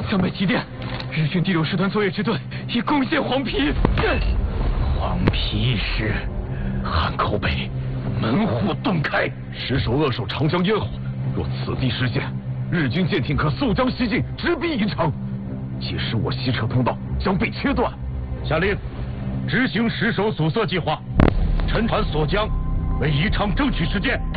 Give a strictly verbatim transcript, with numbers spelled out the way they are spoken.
向北急电，日军第六师团作业支队已攻陷黄陂。 黄陂是汉口北，门户洞开，石首扼守长江咽喉。若此地失陷，日军舰艇可速将西进，直逼宜昌。届时我西撤通道将被切断。 下令执行石首阻塞计划，沉船锁江，为宜昌争取时间。